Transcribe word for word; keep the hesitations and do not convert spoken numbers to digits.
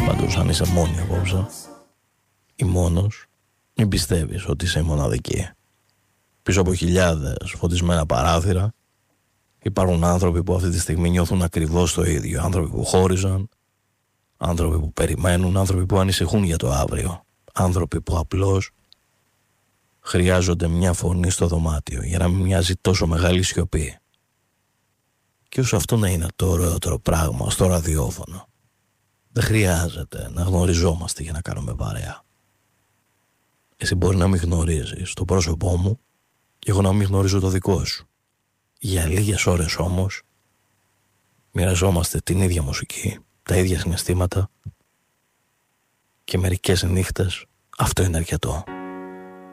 πάντως αν είσαι μόνη απόψε ή μόνος, μην πιστεύεις ότι είσαι μοναδική. Πίσω από χιλιάδες φωτισμένα παράθυρα υπάρχουν άνθρωποι που αυτή τη στιγμή νιώθουν ακριβώς το ίδιο. Άνθρωποι που χώριζαν, άνθρωποι που περιμένουν, άνθρωποι που ανησυχούν για το αύριο, άνθρωποι που απλώς χρειάζονται μια φωνή στο δωμάτιο για να μην μοιάζει τόσο μεγάλη σιωπή. Και όσο αυτό να είναι το ωραιότερο πράγμα στο ραδιόφωνο, δεν χρειάζεται να γνωριζόμαστε για να κάνουμε παρέα. Εσύ μπορεί να μην γνωρίζεις το πρόσωπό μου και εγώ να μην γνωρίζω το δικό σου. Για λίγες ώρες όμως μοιραζόμαστε την ίδια μουσική, τα ίδια συναισθήματα και μερικές νύχτες αυτό είναι αρκετό.